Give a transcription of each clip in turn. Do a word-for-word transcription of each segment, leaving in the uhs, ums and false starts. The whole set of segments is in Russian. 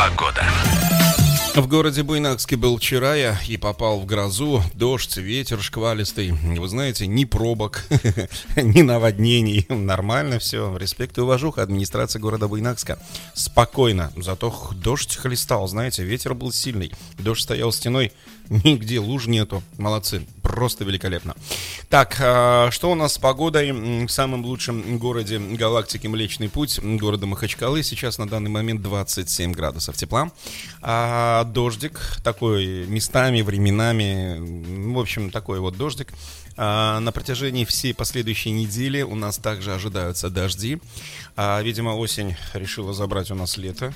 Погода. В городе Буйнакске был вчера я и попал в грозу, дождь, ветер шквалистый. Вы знаете, ни пробок, ни наводнений. Нормально все. Респект и уважуха администрации города Буйнакска. Спокойно. Зато дождь хлестал, знаете, ветер был сильный. Дождь стоял стеной. Нигде луж нету. Молодцы. Просто великолепно. Так, что у нас с погодой в самом лучшем городе галактики Млечный Путь, города Махачкалы? Сейчас на данный момент двадцать семь градусов тепла. А дождик такой местами, временами. В общем, такой вот дождик. А на протяжении всей последующей недели у нас также ожидаются дожди. А, видимо, осень решила забрать у нас лето.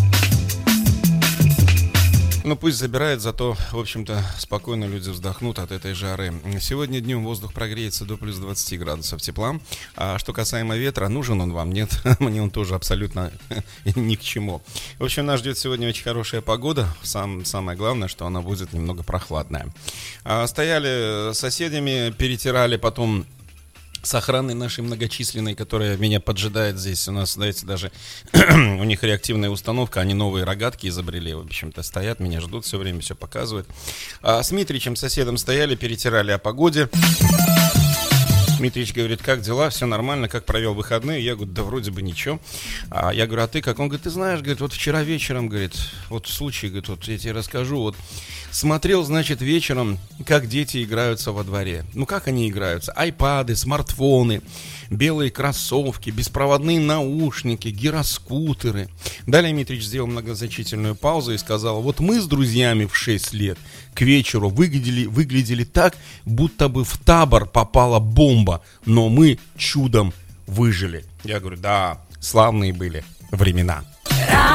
Ну, пусть забирает, зато, в общем-то, спокойно люди вздохнут от этой жары. Сегодня днем воздух прогреется до плюс двадцать градусов тепла. А что касаемо ветра, нужен он вам? Нет, мне он тоже абсолютно ни к чему. В общем, нас ждет сегодня очень хорошая погода. Сам, самое главное, что она будет немного прохладная. А, стояли с соседями, перетирали потом с охраной нашей многочисленной, которая меня поджидает здесь. У нас, знаете, даже у них реактивная установка, они новые рогатки изобрели, в общем-то, стоят, меня ждут все время, все показывают. А с Митричем, соседом, стояли, перетирали о погоде. Дмитрич говорит, как дела, все нормально, как провел выходные? Я говорю, да вроде бы ничего. А я говорю, а ты как? Он говорит, ты знаешь, говорит, вот вчера вечером, говорит, вот случай, говорит, вот я тебе расскажу, вот смотрел, значит, вечером, как дети играются во дворе. Ну, как они играются? Айпады, смартфоны, белые кроссовки, беспроводные наушники, гироскутеры. Далее Митрич сделал многозначительную паузу и сказал, вот мы с друзьями в шесть лет к вечеру выглядели, выглядели так, будто бы в табор попала бомба, но мы чудом выжили. Я говорю, да, славные были времена.